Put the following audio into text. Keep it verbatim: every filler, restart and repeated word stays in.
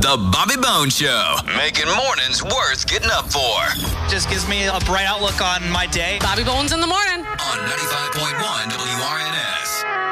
The Bobby Bones Show, making mornings worth getting up for. Just gives me a bright outlook on my day. Bobby Bones in the morning. On ninety-five point one W R N